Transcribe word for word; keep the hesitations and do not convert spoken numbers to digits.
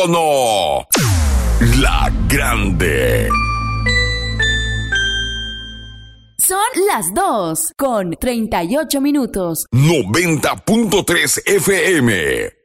No, la grande. Son las dos con treinta y ocho minutos. noventa punto tres F M.